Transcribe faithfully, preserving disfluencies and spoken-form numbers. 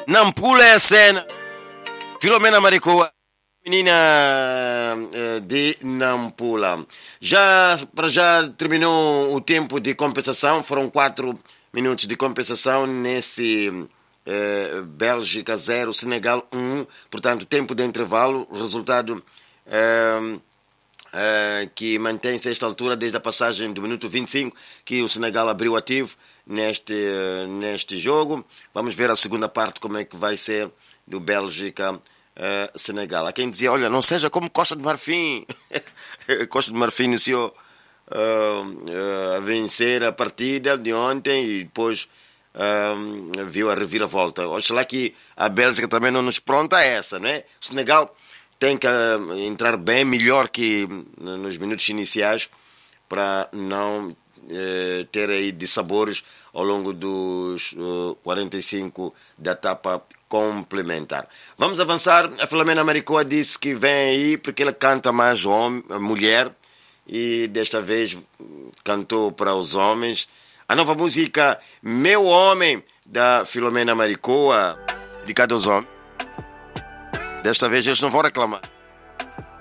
Nampula é a cena. Filomena Maricoa, menina eh, de Nampula. Já, para já terminou o tempo de compensação. Foram quatro minutos de compensação nesse eh, Bélgica zero, Senegal um. Portanto, tempo de intervalo. Resultado eh, eh, que mantém-se a esta altura desde a passagem do minuto vinte e cinco, que o Senegal abriu ativo neste, neste jogo. Vamos ver a segunda parte como é que vai ser do Bélgica uh, Senegal. Há quem dizia, olha, não seja como Costa de Marfim. Costa de Marfim iniciou uh, uh, a vencer a partida de ontem e depois uh, viu a reviravolta. Oxalá que a Bélgica também não nos pronta a essa, não é? O Senegal tem que uh, entrar bem, melhor que nos minutos iniciais, para não uh, ter aí dissabores ao longo dos uh, quarenta e cinco da etapa complementar. Vamos avançar. A Filomena Maricoa disse que vem aí porque ela canta mais homem, mulher, e desta vez cantou para os homens. A nova música Meu Homem, da Filomena Maricoa, dedicada aos homens. Desta vez eles não vão reclamar.